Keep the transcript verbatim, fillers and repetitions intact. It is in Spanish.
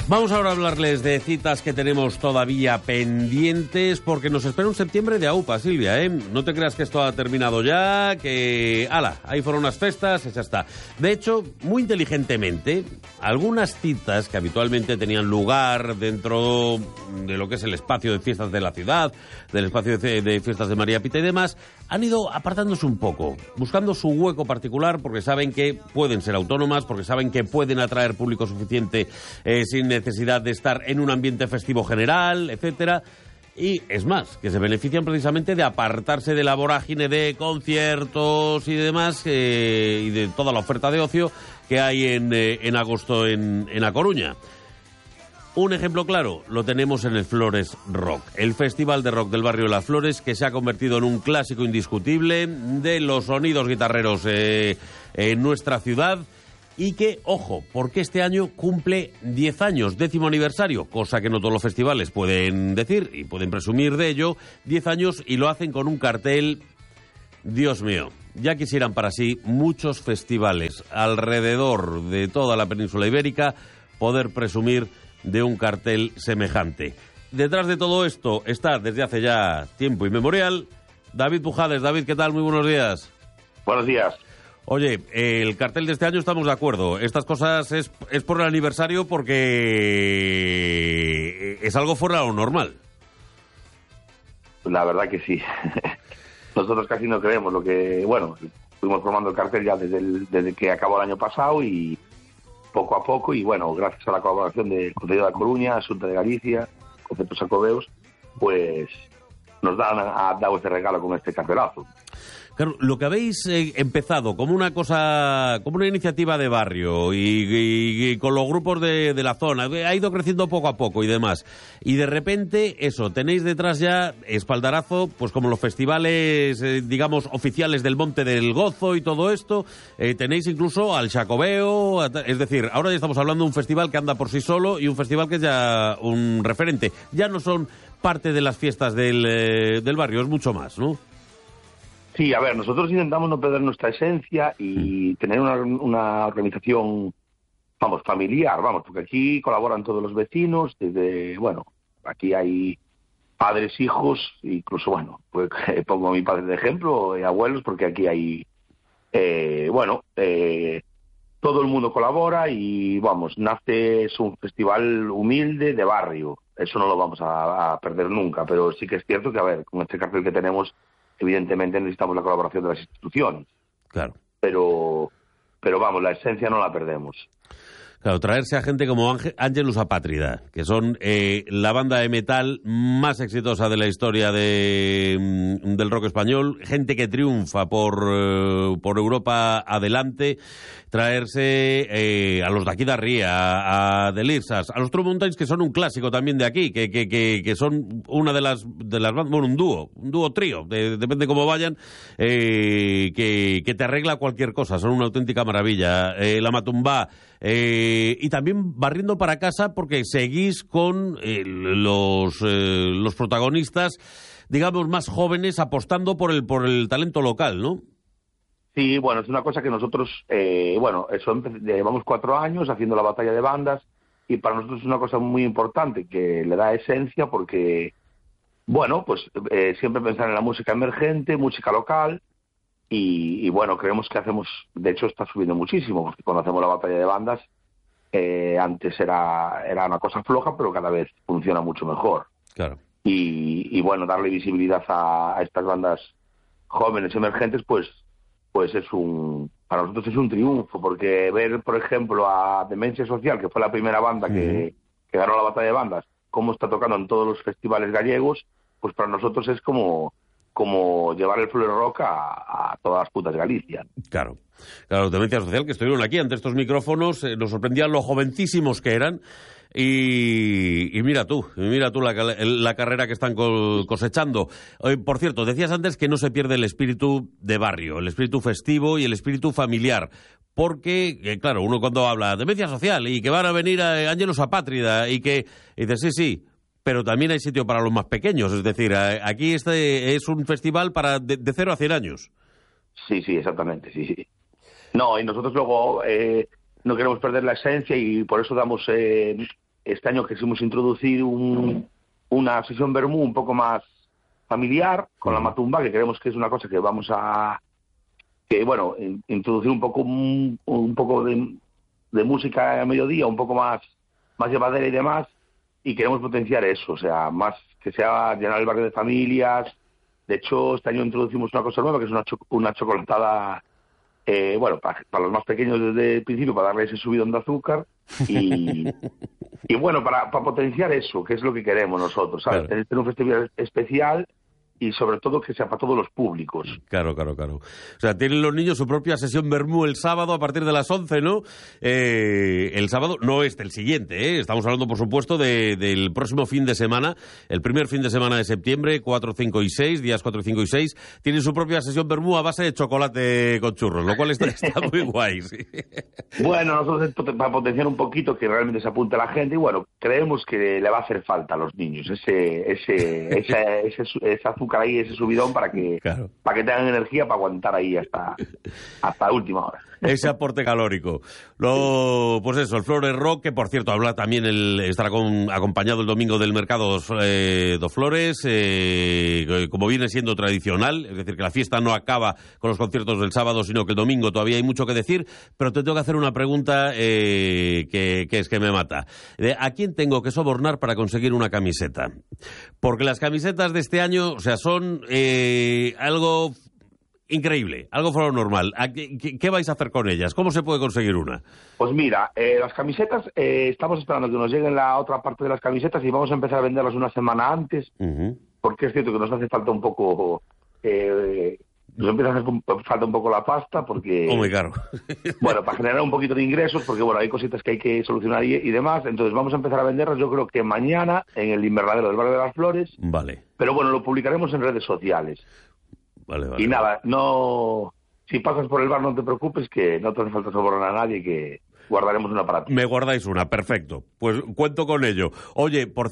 Vamos ahora a hablarles de citas que tenemos todavía pendientes, porque nos espera un septiembre de aupa, Silvia, ¿eh? No te creas que esto ha terminado ya, que... ¡Hala! Ahí fueron unas festas y ya está. De hecho, muy inteligentemente, algunas citas que habitualmente tenían lugar dentro de lo que es el espacio de fiestas de la ciudad, del espacio de, de fiestas de María Pita y demás, han ido apartándose un poco, buscando su hueco particular, porque saben que pueden ser autónomas, porque saben que pueden atraer público suficiente eh, sin necesidad de estar en un ambiente festivo general, etcétera. Y es más, que se benefician precisamente de apartarse de la vorágine de conciertos y demás, eh, y de toda la oferta de ocio que hay en, eh, en agosto en, en A Coruña. Un ejemplo claro lo tenemos en el Flores Rock, el festival de rock del barrio de Las Flores, que se ha convertido en un clásico indiscutible de los sonidos guitarreros eh, en nuestra ciudad. Y que, ojo, porque este año cumple diez años, décimo aniversario, cosa que no todos los festivales pueden decir y pueden presumir de ello, diez años, y lo hacen con un cartel, Dios mío, ya quisieran para sí muchos festivales alrededor de toda la península ibérica poder presumir de un cartel semejante. Detrás de todo esto está, desde hace ya tiempo inmemorial, David Pujades. David, ¿qué tal? Muy buenos días. Buenos días. Oye, el cartel de este año estamos de acuerdo. Estas cosas es, es por el aniversario, porque es algo fuera de lo normal. La verdad que sí. Nosotros casi no creemos lo que... Bueno, fuimos formando el cartel ya desde, el, desde que acabó el año pasado y poco a poco, y bueno, gracias a la colaboración del Concello de A Coruña, Asunta de Galicia, Conceptos Xacobeos, pues nos dan, ha dado este regalo con este cartelazo. Claro, lo que habéis eh, empezado como una cosa, como una iniciativa de barrio y, y, y con los grupos de, de la zona, ha ido creciendo poco a poco y demás. Y de repente, eso, tenéis detrás ya espaldarazo, pues como los festivales, eh, digamos, oficiales del Monte del Gozo y todo esto. Eh, tenéis incluso al Xacobeo, es decir, ahora ya estamos hablando de un festival que anda por sí solo y un festival que es ya un referente. Ya no son parte de las fiestas del, eh, del barrio, es mucho más, ¿no? Sí, a ver, nosotros intentamos no perder nuestra esencia y tener una, una organización, vamos, familiar, vamos, porque aquí colaboran todos los vecinos, desde, bueno, aquí hay padres, hijos, incluso, bueno, pues pongo a mi padre de ejemplo, y abuelos, porque aquí hay, eh, bueno, eh, todo el mundo colabora y, vamos, nace, es un festival humilde de barrio, eso no lo vamos a, a perder nunca, pero sí que es cierto que, a ver, con este cartel que tenemos, evidentemente necesitamos la colaboración de las instituciones. Claro. Pero, pero vamos, la esencia no la perdemos. Claro, traerse a gente como Ángelus Apátrida, que son eh, la banda de metal más exitosa de la historia de, del rock español, gente que triunfa por, eh, por Europa adelante, traerse eh, a los de aquí de Arría, a, a Delirsas, a los True Mountains, que son un clásico también de aquí, que, que, que, que son una de las, de las bandas, bueno, un dúo, un dúo trío, de, depende cómo vayan, eh, que, que te arregla cualquier cosa, son una auténtica maravilla. Eh, la Matumbá, Eh, y también barriendo para casa porque seguís con eh, los, eh, los protagonistas, digamos, más jóvenes apostando por el, por el talento local, ¿no? Sí, bueno, es una cosa que nosotros, eh, bueno, eso llevamos cuatro años haciendo la batalla de bandas y para nosotros es una cosa muy importante que le da esencia porque, bueno, pues eh, siempre pensar en la música emergente, música local. Y, y bueno, creemos que hacemos, de hecho está subiendo muchísimo, porque cuando hacemos la batalla de bandas, eh, antes era, era una cosa floja, pero cada vez funciona mucho mejor. Claro. Y, y bueno, darle visibilidad a, a estas bandas jóvenes emergentes, pues, pues es un, para nosotros es un triunfo, porque ver, por ejemplo, a Demencia Social, que fue la primera banda uh-huh. que, que ganó la batalla de bandas, cómo está tocando en todos los festivales gallegos, pues para nosotros es como... como llevar el Flores Rock a, a todas las putas de Galicia. Claro, claro, Demencia Social, que estuvieron aquí ante estos micrófonos, eh, nos sorprendían lo jovencísimos que eran, y, y mira tú, mira tú la, la carrera que están cosechando. Eh, por cierto, decías antes que no se pierde el espíritu de barrio, el espíritu festivo y el espíritu familiar, porque, eh, claro, uno cuando habla de Demencia Social y que van a venir a Ángelus Apátrida y que, y dice, sí, sí, pero también hay sitio para los más pequeños, es decir, aquí este es un festival para de, de cero a cien años. Sí, sí, exactamente, sí, sí. No, y nosotros luego eh, no queremos perder la esencia y por eso damos, eh, este año quisimos introducir un, una sesión vermú un poco más familiar con la matumba, que creemos que es una cosa que vamos a, que bueno, in, introducir un poco un, un poco de, de música a mediodía, un poco más, más llevadera y demás, y queremos potenciar eso, o sea, más que sea llenar el barrio de familias. De hecho, este año introducimos una cosa nueva, que es una, cho una chocolatada, eh, bueno, para, para los más pequeños desde el principio, para darle ese subidón de azúcar, y, y bueno, para, para potenciar eso, que es lo que queremos nosotros, ¿sabes? Claro. Tener un festival especial y sobre todo que sea para todos los públicos. Claro, claro, claro. O sea, tienen los niños su propia sesión vermú el sábado a partir de las once, ¿no? Eh, el sábado, no este, el siguiente, ¿eh? Estamos hablando, por supuesto, de, del próximo fin de semana, el primer fin de semana de septiembre, cuatro, cinco y seis, días cuatro, cinco y seis, tienen su propia sesión vermú a base de chocolate con churros, lo cual está, está muy guay, sí. Bueno, nosotros para potenciar un poquito que realmente se apunte la gente, y bueno, creemos que le va a hacer falta a los niños ese, ese, ese, ese, ese azúcar ahí, ese subidón para que claro. para que tengan energía para aguantar ahí hasta hasta la última hora. Ese aporte calórico. Lo, pues eso, el Flores Rock, que por cierto habla también, el, estará con, acompañado el domingo del mercado eh, do Flores, eh, como viene siendo tradicional, es decir, que la fiesta no acaba con los conciertos del sábado, sino que el domingo todavía hay mucho que decir, pero te tengo que hacer una pregunta eh, que, que es que me mata. ¿A quién tengo que sobornar para conseguir una camiseta? Porque las camisetas de este año, o sea, son eh, algo increíble, algo fuera normal. ¿Qué, ¿Qué vais a hacer con ellas? ¿Cómo se puede conseguir una? Pues mira, eh, las camisetas, eh, estamos esperando que nos lleguen la otra parte de las camisetas y vamos a empezar a venderlas una semana antes, uh-huh. porque es cierto que nos hace falta un poco... Eh, nos empieza a hacer falta un poco la pasta porque... Oh, muy caro. Bueno, para generar un poquito de ingresos, porque bueno, hay cositas que hay que solucionar y, y demás. Entonces vamos a empezar a venderlas, yo creo que mañana en el invernadero del Barrio de las Flores. Vale. Pero bueno, lo publicaremos en redes sociales. Vale, vale. Y nada, no... Si pasas por el bar no te preocupes, que no te hace falta sobornar a nadie, que guardaremos una para ti. Me guardáis una, perfecto. Pues cuento con ello. Oye, por